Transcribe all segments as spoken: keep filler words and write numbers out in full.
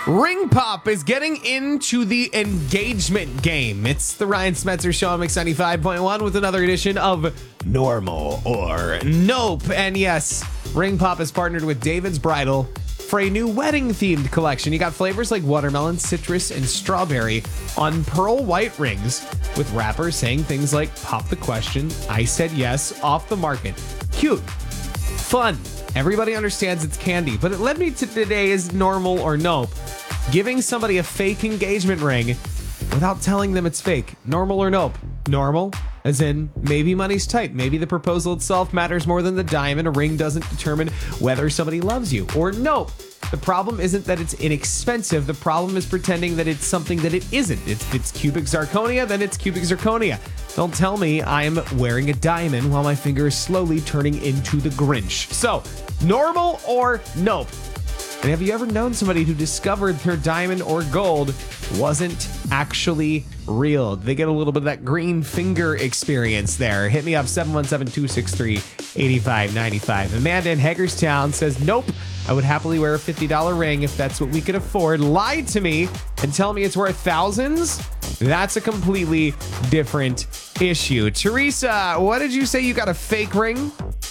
Ring Pop is getting into the engagement game. It's the Ryan Smetzer Show on Mix ninety-five point one with another edition of Normal or Nope. And yes, Ring Pop has partnered with David's Bridal for a new wedding-themed collection. You got flavors like watermelon, citrus, and strawberry on pearl white rings with wrappers saying things like, pop the question, I said yes, off the market. Cute. Fun. Everybody understands it's candy, but it led me to today's Normal or Nope. Giving somebody a fake engagement ring without telling them it's fake. Normal or Nope? Normal, as in maybe money's tight. Maybe the proposal itself matters more than the diamond. A ring doesn't determine whether somebody loves you. Or Nope. The problem isn't that it's inexpensive. The problem is pretending that it's something that it isn't. If it's cubic zirconia, then it's cubic zirconia. Don't tell me I'm wearing a diamond while my finger is slowly turning into the Grinch. So, normal or Nope? And have you ever known somebody who discovered their diamond or gold wasn't actually real? They get a little bit of that green finger experience there. Hit me up, seven one seven, two six three, eight five nine five. Amanda in Hagerstown says, nope, I would happily wear a fifty dollars ring if that's what we could afford. Lied to me and tell me it's worth thousands? That's a completely different issue. Teresa, what did you say? You got a fake ring?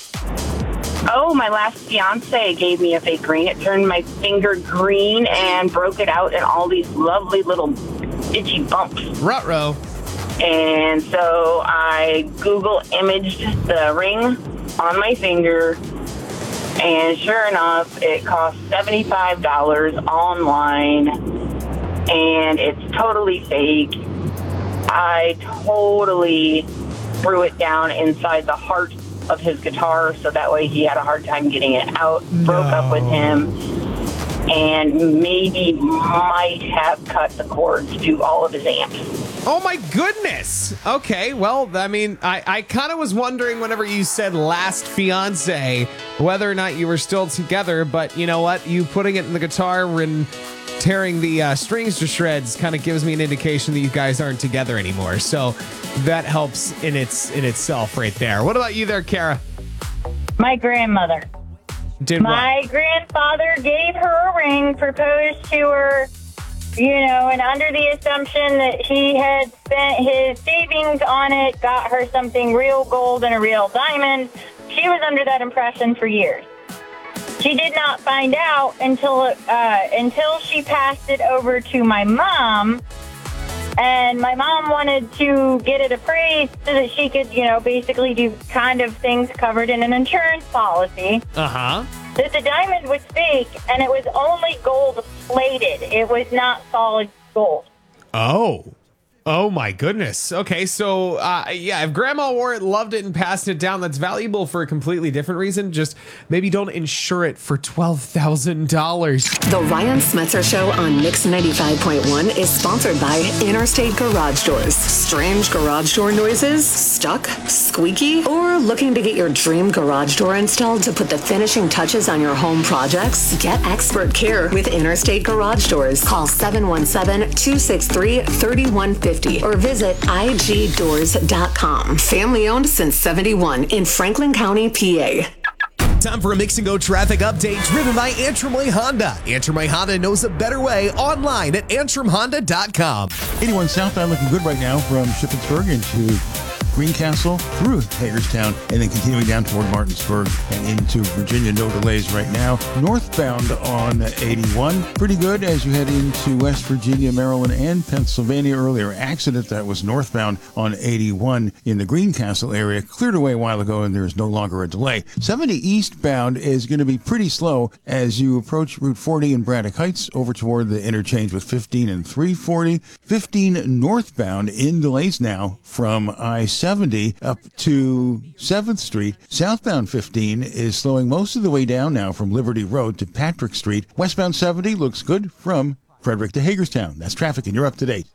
Oh, my last fiance gave me a fake ring. It turned my finger green and broke it out in all these lovely little itchy bumps. Ruh-roh. And so I Google imaged the ring on my finger, and sure enough, it cost seventy-five dollars online, and it's totally fake. I totally threw it down inside the heart of his guitar, so that way he had a hard time getting it out. No. Broke up with him, and maybe might have cut the cords to all of his amps. Oh my goodness. Okay, well, I mean, I, I kind of was wondering whenever you said last fiance, whether or not you were still together, but you know what? You putting it in the guitar and tearing the uh, strings to shreds kind of gives me an indication that you guys aren't together anymore. So that helps in its in itself right there. What about you there, Kara? My grandmother. Did My what? grandfather gave her a ring, proposed to her, you know, and under the assumption that he had spent his savings on it, got her something real gold and a real diamond. She was under that impression for years. She did not find out until uh, until she passed it over to my mom, and my mom wanted to get it appraised so that she could, you know, basically do kind of things covered in an insurance policy. Uh-huh. That the diamond was fake, and it was only gold plated. It was not solid gold. Oh. Oh my goodness. Okay, so uh, yeah, if grandma wore it, loved it, and passed it down, that's valuable for a completely different reason. Just maybe don't insure it for twelve thousand dollars. The Ryan Smetzer Show on Mix ninety-five point one is sponsored by Interstate Garage Doors. Strange garage door noises? Stuck? Squeaky? Or looking to get your dream garage door installed to put the finishing touches on your home projects? Get expert care with Interstate Garage Doors. Call seven one seven, two six three, three one five zero or visit I G doors dot com. Family owned since seventy-one in Franklin County, P A. Time for a Mix and Go traffic update driven by Antrim Way Honda. Antrim Way Honda knows a better way online at antrim honda dot com. eighty-one southbound looking good right now from Shippensburg into Greencastle through Hagerstown and then continuing down toward Martinsburg and into Virginia. No delays right now. Northbound on eighty-one, pretty good as you head into West Virginia, Maryland, and Pennsylvania. Earlier accident that was northbound on eighty-one in the Greencastle area cleared away a while ago and there is no longer a delay. seventy eastbound is going to be pretty slow as you approach Route forty in Braddock Heights over toward the interchange with fifteen and three forty. fifteen northbound in delays now from I seventy up to seventh Street. Southbound fifteen is slowing most of the way down now from Liberty Road to Patrick Street. Westbound seventy looks good from Frederick to Hagerstown. That's traffic, and you're up to date.